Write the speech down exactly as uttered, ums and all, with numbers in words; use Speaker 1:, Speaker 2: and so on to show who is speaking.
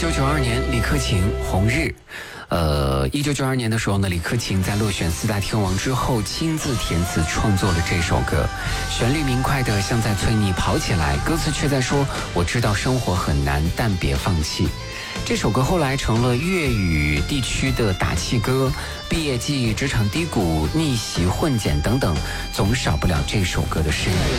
Speaker 1: 九九二年，李克勤《红日》。呃，一九九二年的时候呢，李克勤在落选四大天王之后，亲自填词创作了这首歌，旋律明快的像在催你跑起来，歌词却在说：我知道生活很难，但别放弃。这首歌后来成了粤语地区的打气歌，毕业季、职场低谷、逆袭、混剪等等，总少不了这首歌的身影。